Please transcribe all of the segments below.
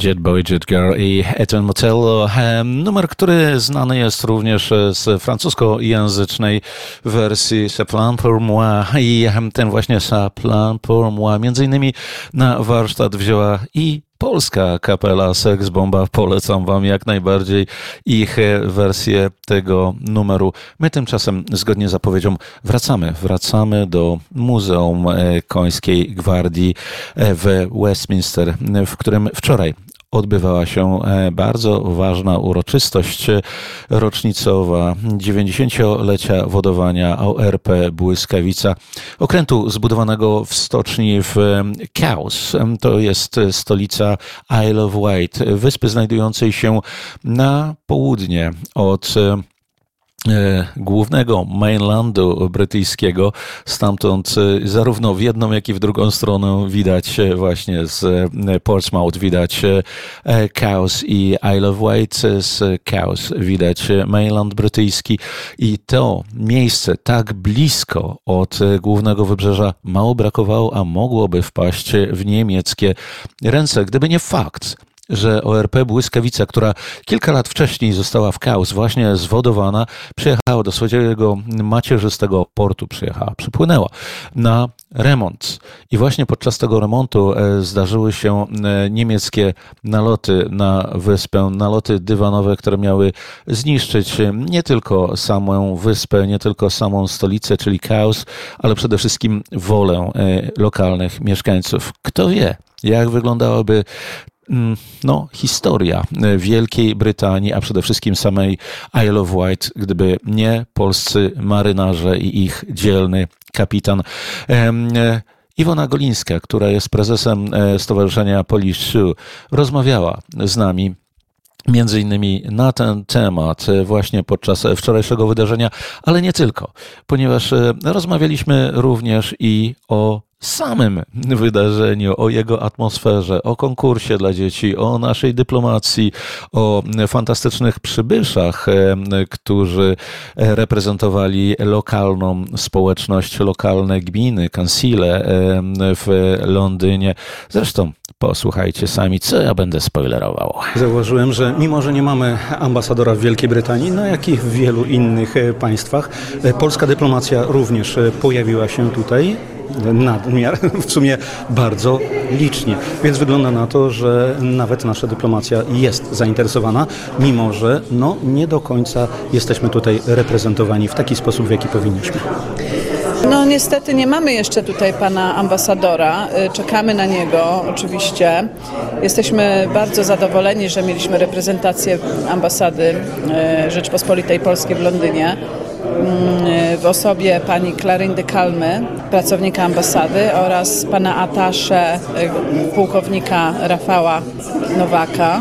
Jet Boy, Jet Girl i Etienne Motello. Numer, który znany jest również z francuskojęzycznej wersji C'est plein pour moi. I ten właśnie C'est plein pour moi między innymi na warsztat wzięła i polska kapela Sex Bomba. Polecam wam jak najbardziej ich wersję tego numeru. My tymczasem, zgodnie z zapowiedzią, wracamy do Muzeum Końskiej Gwardii w Westminster, w którym wczoraj odbywała się bardzo ważna uroczystość rocznicowa 90-lecia wodowania ORP Błyskawica, okrętu zbudowanego w stoczni w Cowes. To jest stolica Isle of Wight, wyspy znajdującej się na południe od głównego mainlandu brytyjskiego. Stamtąd zarówno w jedną, jak i w drugą stronę widać właśnie z Portsmouth widać Cowes i Isle of Wight, z Cowes widać mainland brytyjski i to miejsce tak blisko od głównego wybrzeża mało brakowało, a mogłoby wpaść w niemieckie ręce, gdyby nie fakt, że ORP Błyskawica, która kilka lat wcześniej została w Cowes właśnie zwodowana, przyjechała do swojego macierzystego portu, przypłynęła na remont. I właśnie podczas tego remontu zdarzyły się niemieckie naloty na wyspę, naloty dywanowe, które miały zniszczyć nie tylko samą wyspę, nie tylko samą stolicę, czyli Cowes, ale przede wszystkim wolę lokalnych mieszkańców. Kto wie, jak wyglądałaby historia Wielkiej Brytanii, a przede wszystkim samej Isle of Wight, gdyby nie polscy marynarze i ich dzielny kapitan. Iwona Golińska, która jest prezesem Stowarzyszenia Polish Shoe, rozmawiała z nami między innymi na ten temat właśnie podczas wczorajszego wydarzenia, ale nie tylko, ponieważ rozmawialiśmy również i o samym wydarzeniu, o jego atmosferze, o konkursie dla dzieci, o naszej dyplomacji, o fantastycznych przybyszach, którzy reprezentowali lokalną społeczność, lokalne gminy, kancile w Londynie. Zresztą posłuchajcie sami, co ja będę spoilerował. Zauważyłem, że mimo, że nie mamy ambasadora w Wielkiej Brytanii, jak i w wielu innych państwach, polska dyplomacja również pojawiła się tutaj nadmiar, w sumie bardzo licznie. Więc wygląda na to, że nawet nasza dyplomacja jest zainteresowana, mimo że nie do końca jesteśmy tutaj reprezentowani w taki sposób, w jaki powinniśmy. Niestety nie mamy jeszcze tutaj pana ambasadora. Czekamy na niego oczywiście. Jesteśmy bardzo zadowoleni, że mieliśmy reprezentację ambasady Rzeczpospolitej Polskiej w Londynie w osobie pani Clarindy Kalmy, pracownika ambasady, oraz pana atasze, pułkownika Rafała Nowaka.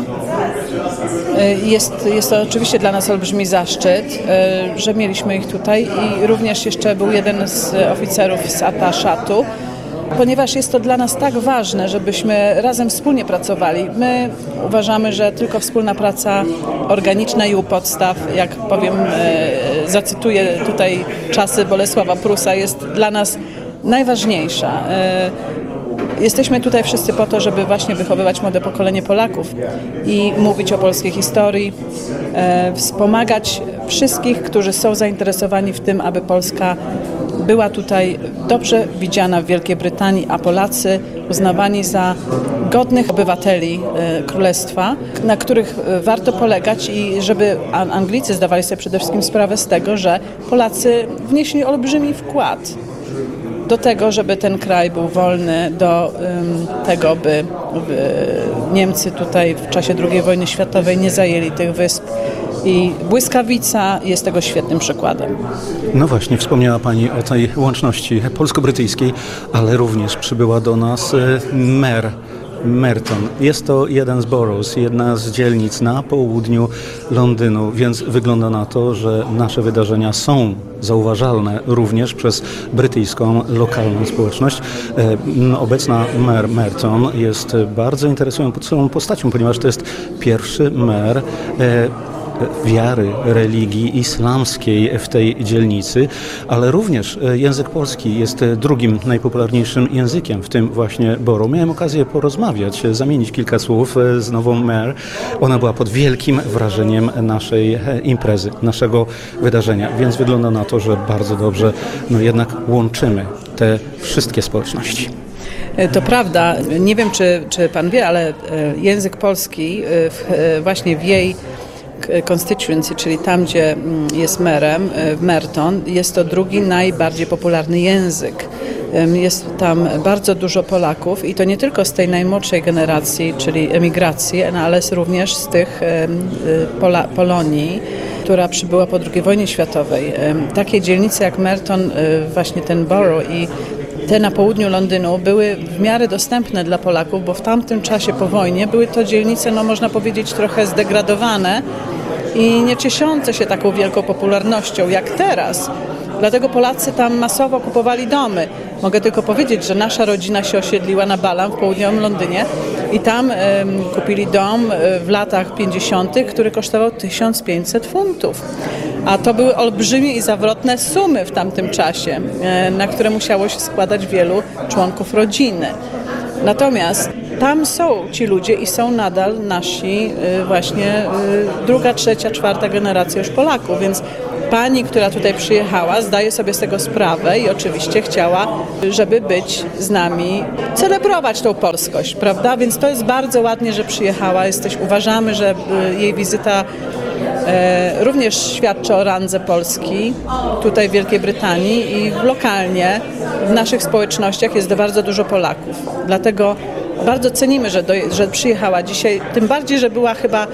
Jest to oczywiście dla nas olbrzymi zaszczyt, że mieliśmy ich tutaj i również jeszcze był jeden z oficerów z ataszatu, ponieważ jest to dla nas tak ważne, żebyśmy razem wspólnie pracowali. My uważamy, że tylko wspólna praca organiczna i u podstaw, jak powiem, zacytuję tutaj czasy Bolesława Prusa, jest dla nas najważniejsza. Jesteśmy tutaj wszyscy po to, żeby właśnie wychowywać młode pokolenie Polaków i mówić o polskiej historii, wspomagać wszystkich, którzy są zainteresowani w tym, aby Polska była tutaj dobrze widziana w Wielkiej Brytanii, a Polacy uznawani za godnych obywateli Królestwa, na których warto polegać i żeby Anglicy zdawali sobie przede wszystkim sprawę z tego, że Polacy wnieśli olbrzymi wkład do tego, żeby ten kraj był wolny, do tego, by Niemcy tutaj w czasie II wojny światowej nie zajęli tych wysp. I Błyskawica jest tego świetnym przykładem. No właśnie, wspomniała Pani o tej łączności polsko-brytyjskiej, ale również przybyła do nas mer Merton. Jest to jeden z boroughs, jedna z dzielnic na południu Londynu, więc wygląda na to, że nasze wydarzenia są zauważalne również przez brytyjską lokalną społeczność. Obecna mer Merton jest bardzo interesującą postacią, ponieważ to jest pierwszy mer wiary, religii islamskiej w tej dzielnicy, ale również język polski jest drugim najpopularniejszym językiem w tym właśnie borough. Miałem okazję porozmawiać, zamienić kilka słów z nową mer. Ona była pod wielkim wrażeniem naszej imprezy, naszego wydarzenia, więc wygląda na to, że bardzo dobrze jednak łączymy te wszystkie społeczności. To prawda. Nie wiem, czy pan wie, ale język polski właśnie w jej constituency, czyli tam, gdzie jest merem, w Merton, jest to drugi najbardziej popularny język. Jest tam bardzo dużo Polaków i to nie tylko z tej najmłodszej generacji, czyli emigracji, ale również z tych Polonii, która przybyła po II wojnie światowej. Takie dzielnice jak Merton, właśnie ten borough i te na południu Londynu były w miarę dostępne dla Polaków, bo w tamtym czasie po wojnie były to dzielnice, można powiedzieć, trochę zdegradowane i nie cieszące się taką wielką popularnością jak teraz. Dlatego Polacy tam masowo kupowali domy. Mogę tylko powiedzieć, że nasza rodzina się osiedliła na Balham w południowym Londynie i tam kupili dom w latach 50., który kosztował 1500 funtów. A to były olbrzymie i zawrotne sumy w tamtym czasie, na które musiało się składać wielu członków rodziny. Natomiast tam są ci ludzie i są nadal nasi właśnie druga, trzecia, czwarta generacja już Polaków, więc pani, która tutaj przyjechała, zdaje sobie z tego sprawę i oczywiście chciała, żeby być z nami, celebrować tą polskość, prawda? Więc to jest bardzo ładnie, że przyjechała. Uważamy, że jej wizyta również świadczy o randze Polski tutaj w Wielkiej Brytanii i lokalnie w naszych społecznościach jest bardzo dużo Polaków. Dlatego bardzo cenimy, że przyjechała dzisiaj, tym bardziej, że była chyba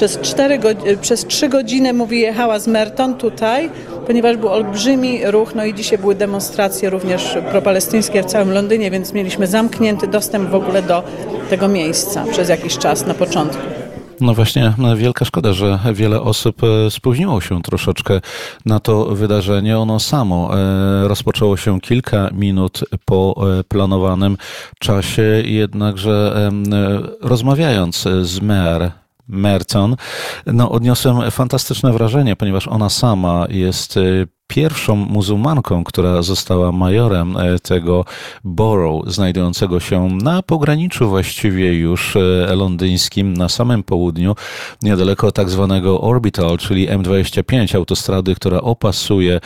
przez 3 godziny, jechała z Merton tutaj, ponieważ był olbrzymi ruch, i dzisiaj były demonstracje również propalestyńskie w całym Londynie, więc mieliśmy zamknięty dostęp w ogóle do tego miejsca przez jakiś czas na początku. No właśnie, wielka szkoda, że wiele osób spóźniło się troszeczkę na to wydarzenie. Ono samo rozpoczęło się kilka minut po planowanym czasie, jednakże rozmawiając z Merton, odniosłem fantastyczne wrażenie, ponieważ ona sama jest pierwszą muzułmanką, która została majorem tego borough, znajdującego się na pograniczu właściwie już londyńskim, na samym południu, niedaleko tak zwanego Orbital, czyli M25, autostrady, która opasuje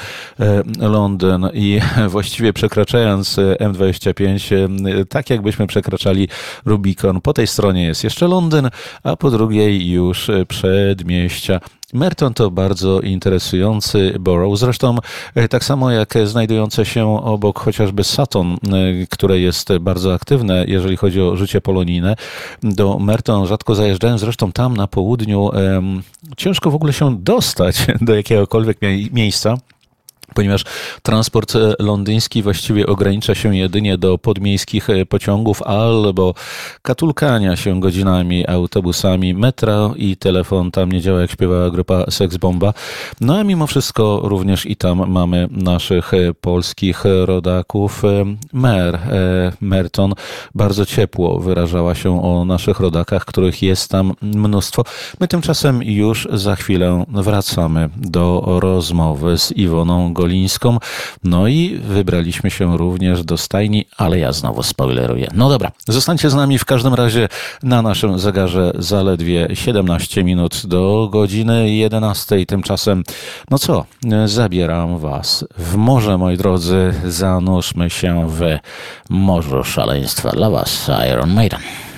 Londyn i właściwie przekraczając M25, tak jakbyśmy przekraczali Rubikon. Po tej stronie jest jeszcze Londyn, a po drugiej już przedmieścia. Merton to bardzo interesujący borough, zresztą tak samo jak znajdujące się obok chociażby Sutton, które jest bardzo aktywne, jeżeli chodzi o życie polonijne. Do Merton rzadko zajeżdżałem, zresztą tam na południu ciężko w ogóle się dostać do jakiegokolwiek miejsca, ponieważ transport londyński właściwie ogranicza się jedynie do podmiejskich pociągów albo katulkania się godzinami autobusami, metro i telefon tam nie działa, jak śpiewała grupa Sex Bomba. A mimo wszystko również i tam mamy naszych polskich rodaków. Merton bardzo ciepło wyrażała się o naszych rodakach, których jest tam mnóstwo. My tymczasem już za chwilę wracamy do rozmowy z Iwoną Golińską. I wybraliśmy się również do stajni, ale ja znowu spoileruję. Dobra, zostańcie z nami w każdym razie na naszym zegarze zaledwie 17 minut do godziny 11. Tymczasem, zabieram was w morze, moi drodzy. Zanurzmy się w morzu szaleństwa. Dla was Iron Maiden.